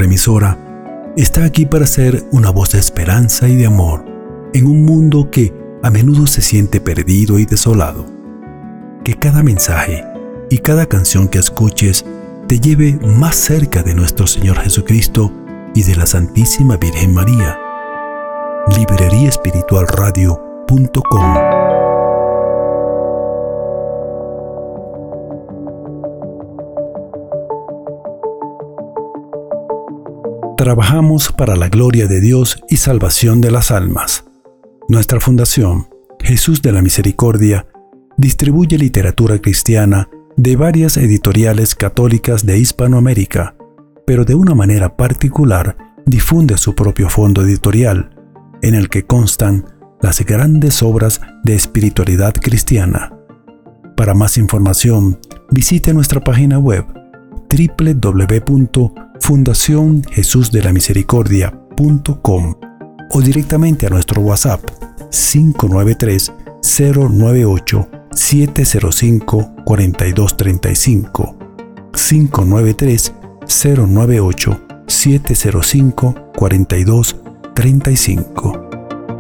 nuestra emisora, está aquí para ser una voz de esperanza y de amor en un mundo que a menudo se siente perdido y desolado. Que cada mensaje y cada canción que escuches te lleve más cerca de nuestro Señor Jesucristo y de la Santísima Virgen María. libreriaespiritualradio.com. Trabajamos para la gloria de Dios y salvación de las almas. Nuestra fundación, Jesús de la Misericordia, distribuye literatura cristiana de varias editoriales católicas de Hispanoamérica, pero de una manera particular difunde su propio fondo editorial, en el que constan las grandes obras de espiritualidad cristiana. Para más información, visite nuestra página web www.fundacionjesusdelamisericordia.com o directamente a nuestro WhatsApp 593-098-705-4235 593-098-705-4235.